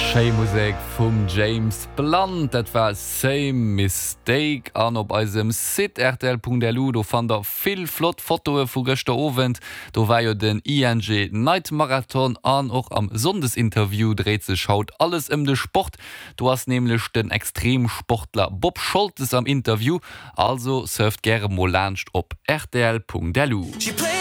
Musik vum James Blunt, dat war Same Mistake an op eisem sit.rtl.lu. Do fan der vill Flott Fotoe vu gëchte Owend. Do war jo den ING Night Marathon an och am Sondesinterview dreht se schaut alles de Sport. Du hast nämlich den Extremsportler Bob Scholtes am Interview, also surft gerne mo lacht op rtl.lu.